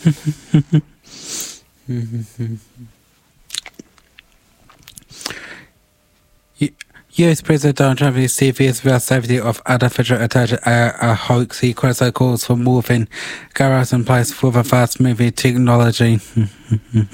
US President Donald Trump is serious about safety of artificial intelligence a hoax. He calls for moving Garrison Place for the fast-moving technology.